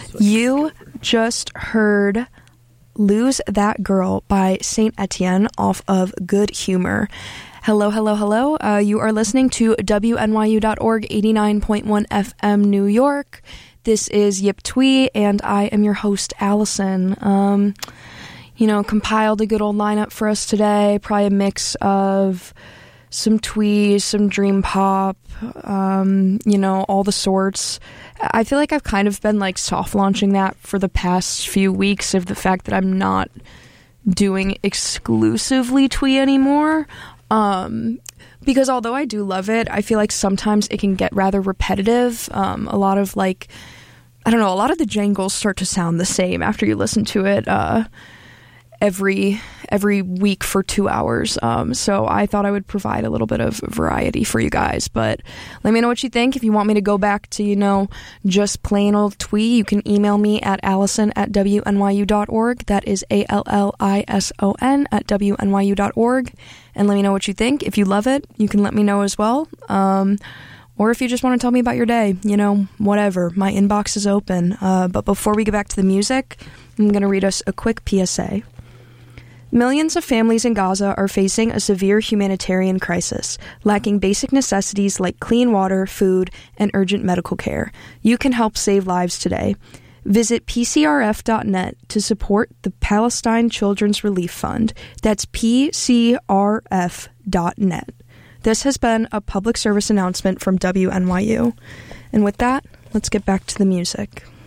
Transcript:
You just heard Lose That Girl by Saint Etienne off of Good Humor. Hello, hello, hello. You are listening to WNYU.org 89.1 FM New York. This is Yip Twee, and I am your host, Allison. Compiled a good old lineup for us today. Probably a mix of some twee, some dream pop, all the sorts. I feel like I've kind of been soft launching that for the past few weeks of the fact that I'm not doing exclusively twee anymore. Because although I do love it, I feel like sometimes it can get rather repetitive. A lot of a lot of the jangles start to sound the same after you listen to it, every week for 2 hours. So I thought I would provide a little bit of variety for you guys. But let me know what you think. If you want me to go back to, just plain old twee, you can email me at allison@WNYU.org. That is ALLISON at WNYU.org. And let me know what you think. If you love it, you can let me know as well. Or if you just want to tell me about your day, whatever. My inbox is open. But before we get back to the music, I'm going to read us a quick PSA. Millions of families in Gaza are facing a severe humanitarian crisis, lacking basic necessities like clean water, food, and urgent medical care. You can help save lives today. Visit PCRF.net to support the Palestine Children's Relief Fund. That's PCRF.net. This has been a public service announcement from WNYU. And with that, let's get back to the music.